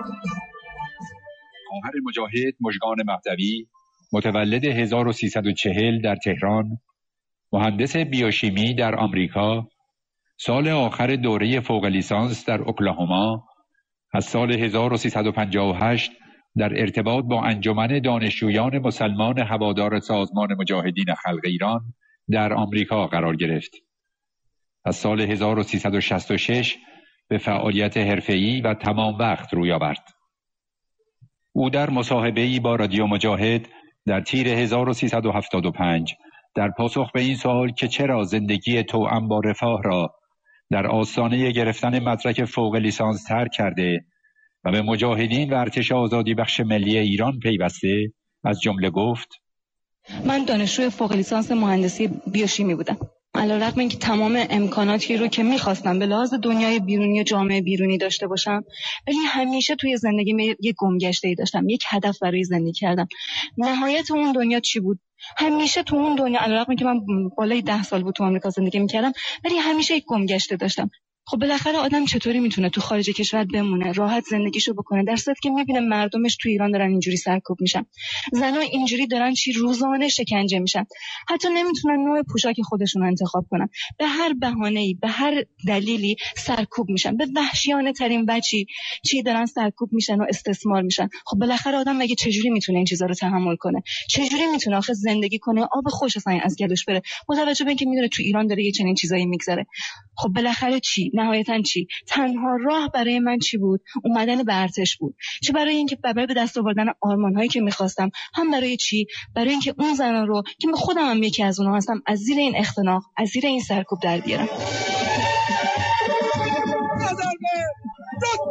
خواهر مجاهد مژگان مهدوی متولد 1340 در تهران، مهندس بیوشیمی در آمریکا، سال آخر دوره فوق لیسانس در اوکلاهوما، از سال 1358 در ارتباط با انجمن دانشجویان مسلمان هوادار سازمان مجاهدین خلق ایران در آمریکا قرار گرفت. از سال 1366 به فعالیت حرفه‌ای و تمام وقت روی آورد. او در مصاحبه‌ای با رادیو مجاهد در تیر 1375 در پاسخ به این سوال که چرا زندگی توأم با رفاه را در آستانه گرفتن مدرک فوق لیسانس ترک کرده و به مجاهدین و ارتش آزادی بخش ملی ایران پیوسته، از جمله گفت: من دانشجوی فوق لیسانس مهندسی بیوشیمی بودم. علیرغم اینکه تمام امکاناتی رو که می‌خواستم به لحاظ دنیای بیرونی و جامعه بیرونی داشته باشم، ولی همیشه توی زندگیم یک گمگشته‌ای داشتم، یک هدف برای زندگی کردم. نهایت اون دنیا چی بود؟ همیشه تو اون دنیا، علیرغم اینکه من بالای 10 سال بود تو آمریکا زندگی می‌کردم، ولی همیشه یک گمگشته داشتم. خب بالاخره آدم چطوری میتونه تو خارج کشور بمونه، راحت زندگیشو بکنه، در صورتی که میبینه مردمش تو ایران دارن اینجوری سرکوب میشن، زنا اینجوری دارن روزانه شکنجه میشن، حتی نمیتونن نوع پوشاک خودشون رو انتخاب کنن، به هر بهانه‌ای، به هر دلیلی سرکوب میشن، به وحشیانه ترین وجهی چی دارن سرکوب میشن و استثمار میشن. خب بالاخره آدم مگه چجوری میتونه این چیزا رو تحمل کنه؟ چجوری میتونه آخه زندگی کنه، آب خوش اصلا از گلوش بره، با توجه به اینکه میدونه تو ایران داره یه چنین چیزایی میگذره؟ خب بالاخره چی؟ نهایتاً چی؟ تنها راه برای من چی بود؟ اومدن به ارتش بود. چه برای اینکه برای به دست آوردن آرمان‌هایی که می‌خواستم، هم برای چی؟ برای اینکه اون زنا رو که خودم هم یکی از اونها هستم، از زیر این اختناق، از زیر این سرکوب در بیارم.